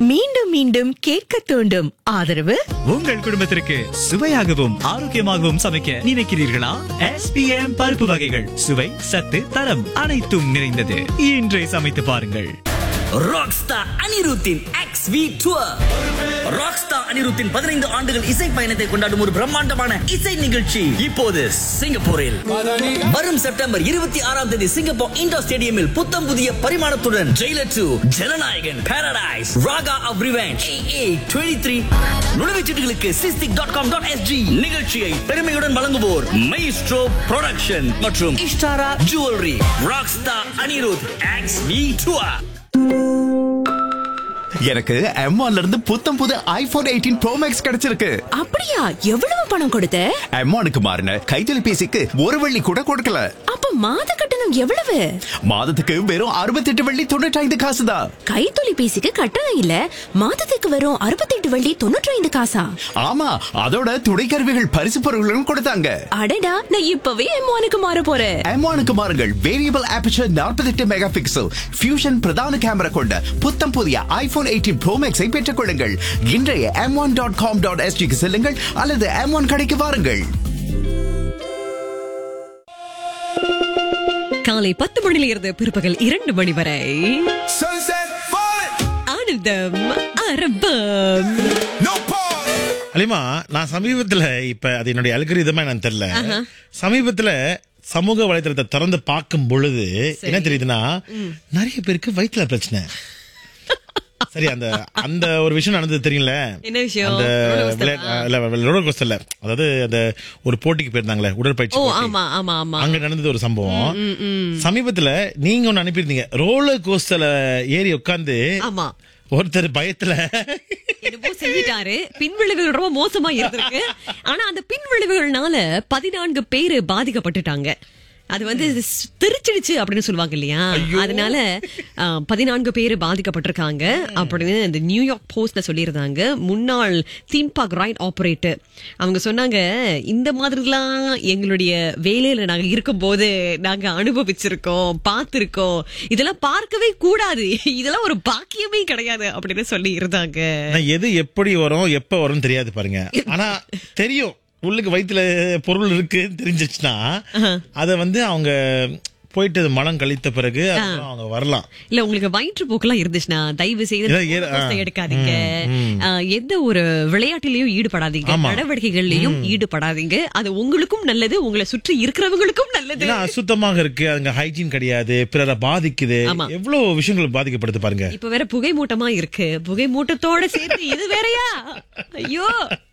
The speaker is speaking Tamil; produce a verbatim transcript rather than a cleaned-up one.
மீண்டும் மீண்டும் கேட்க தூண்டும் ஆதரவு உங்கள் குடும்பத்திற்கு சுவையாகவும் ஆரோக்கியமாகவும் சமைக்க நினைக்கிறீர்களா? எஸ் பி எம் பருப்பு வகைகள் சுவை சத்து தரம் அனைத்தும் நிறைந்தது. இன்றே சமைத்து பாருங்கள். ராக்ஸ்டார் அனிருத்தின் எக்ஸ் வி டூர். ராக்ஸ்டார் அனிருத்தின் பதினைந்து ஆண்டுகள் இசை பயணத்தை கொண்டாடும் ஒரு பிரம்மாண்டமான இசை நிகழ்ச்சி இப்போது சிங்கப்பூரில் வரும் செப்டம்பர் இருபத்தி ஆறாம் தேதி சிங்கப்பூர் இண்டோர் ஸ்டேடியமில் புத்தம் புதிய பரிமாணத்துடன் Jailer two, Jananayagan, Paradise, Raaga of revenge, ஏ ஏ இருபத்தி மூன்று நுழைவுச்சீட்டுகளுக்கு SISTIC dot com dot S G. நிகழ்ச்சியை பெருமையுடன் வழங்குவோர் மைஸ்ட்ரோ புரொடக்ஷன் மற்றும் Ishtara jewellery. Rockstar Anirudh X we tour. எனக்கு எம் ஒன்ல இருந்து புத்தம் புது ஐபோன் எயிட்டீன் ப்ரோ மேக்ஸ் கிடைச்சிருக்கு. அப்படியா? எவ்வளவு பணம் கொடுத்த? எம் ஒன்னுக்கு மாறின கைத்தொலைபேசிக்கு ஒரு வெள்ளி கூட கொடுக்கல. அப்ப மாத கட்டணம் எவ்வளவு? மாதத்துக்கு வெறும் அறுபத்தி எட்டு வெள்ளி தொண்ணூற்றி ஐந்து காசு தான். கைத்தொலைபேசிக்கு கட்டணம் இல்ல, மாதத்துக்கு வெறும் அறுபத்தி எட்டு வெள்ளி தொண்ணூற்றி ஐந்து காசா? ஆமா, அதோட துணை கருவிகள் பரிசு பொருட்களும் கொடுத்தாங்க. அடடா, நான் இப்பவே எம் ஒன்னுக்கு மாற போறேன். எம் ஒன்னுக்கு மாறுங்கள். வேரியபிள் ஆபர்ச்சர் நாற்பத்தி எட்டு மெகா பிக்சல் ஃபியூஷன் பிரதான கேமரா கொண்ட புத்தம் புதிய ஐபோன் எயிட்டீன் ப்ரோ மேக்ஸை பெற்றுக் கொள்ளுங்கள். இன்றைய M one dot com dot S ஜிக்கு செல்லுங்கள் அல்லது எம் ஒன் கடைக்கு வாருங்கள். காலை பத்து மணியில இருந்து பிற்பகல் இரண்டு மணி வரை ஆனந்தம் அரபம். அலிமா, நான் சமீபத்துல இப்ப அது என்னுடைய அல்கரிதமா என்னன்னு தெரியல, சமீபத்துல சமூக வலைதளத்தை திறந்து பார்க்கும் பொழுது என்ன தெரியுதுன்னா, நிறைய பேருக்கு வயிற்றுல பிரச்சனை. சரி, அந்த அந்த ஒரு விஷயம் நடந்தது தெரியல. என்ன விஷயம்? அந்த ரோலர் கோஸ்டர்ல, அதாவது அந்த ஒரு போட்டிக்கு போயிருந்தாங்களே, உடற்பயிற்சி போட்டி. அங்க நடந்தது ஒரு சம்பவம். சமீபத்துல நீங்க ஒண்ணு அனுப்பியிருந்தீங்க. ரோலர் கோஸ்டர்ல ஏறி உட்கார்ந்து ஒருத்தர் பயத்துல என்னமோ செஞ்சிட்டாரு. பின்விளைவுகள் ரொம்ப மோசமா இருந்திருக்கு. ஆனா அந்த பின்விளைவுகள்னால பதினான்கு பேரு பாதிக்கப்பட்டுட்டாங்க. அது வந்து திருச்சிடுச்சு அப்படின்னு சொல்லுவாங்க இல்லையா, அதனால பதினான்கு பேரு பாதிக்கப்பட்டிருக்காங்க அப்படின்னு இந்த நியூயார்க் போஸ்ட்ல சொல்லியிருந்தாங்க. முன்னாள் தீம் பார்க் ரைட் ஆபரேட்டர் அவங்க சொன்னாங்க, இந்த மாதிரிலாம் எங்களுடைய வேலையில நாங்க இருக்கும் போது நாங்க அனுபவிச்சிருக்கோம், பார்த்திருக்கோம். இதெல்லாம் பார்க்கவே கூடாது, இதெல்லாம் ஒரு பாக்கியமே கிடையாது அப்படின்னு சொல்லி இருந்தாங்க. எது எப்படி வரும் எப்ப வரும் தெரியாது பாருங்க. ஆனா தெரியும் உள்ளுக்கு வயிற்றுல பொருள் இருக்கு தெரிஞ்சிச்சுன்னா அத வந்து அவங்க போயிட்டு மனம் கழித்த பிறகு அவங்க வரலாம். இல்ல, உங்களுக்கு வயிற்று போக்கெல்லாம் இருந்துச்சுன்னா தயவு செய்து எடுக்காதீங்க. எந்த ஒரு விளையாட்டிலையும் ஈடுபடாதீங்க, நடவடிக்கைகள்லயும் ஈடுபடாதீங்க. அது உங்களுக்கும் நல்லது, உங்களை சுற்றி இருக்கிறவங்களுக்கும் நல்லது. அசுத்தமாக இருக்கு, அங்க ஹைஜீன் கிடையாது, பிறரை பாதிக்குது, எவ்வளவு விஷயங்கள் பாதிக்கப்படுது பாருங்க. இப்ப வேற புகை மூட்டமா இருக்கு, புகை மூட்டத்தோட சேர்த்து இது வேறயா? ஐயோ.